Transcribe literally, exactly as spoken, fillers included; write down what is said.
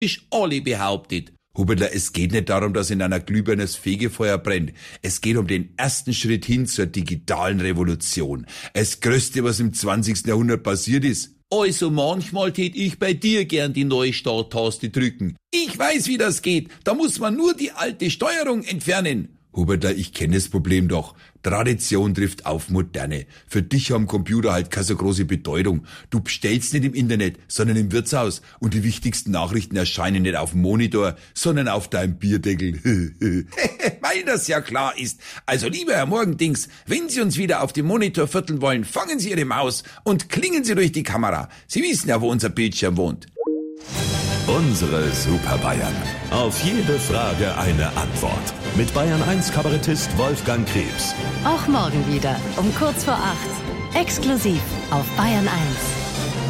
ist alle behauptet. Hubertler, es geht nicht darum, dass in einer Glühbirne das Fegefeuer brennt. Es geht um den ersten Schritt hin zur digitalen Revolution. Das Größte, was im zwanzigsten Jahrhundert passiert ist. Also manchmal tät ich bei dir gern die Neustarttaste drücken. Ich weiß, wie das geht. Da muss man nur die alte Steuerung entfernen. Hubertler, ich kenne das Problem doch. Tradition trifft auf Moderne. Für dich haben Computer halt keine so große Bedeutung. Du bestellst nicht im Internet, sondern im Wirtshaus. Und die wichtigsten Nachrichten erscheinen nicht auf dem Monitor, sondern auf deinem Bierdeckel. Weil das ja klar ist. Also lieber Herr Morgendings, wenn Sie uns wieder auf dem Monitor vierteln wollen, fangen Sie Ihre Maus und klingen Sie durch die Kamera. Sie wissen ja, wo unser Bildschirm wohnt. Unsere Super Bayern. Auf jede Frage eine Antwort. Mit Bayern eins Kabarettist Wolfgang Krebs. Auch morgen wieder um kurz vor acht. Exklusiv auf Bayern eins.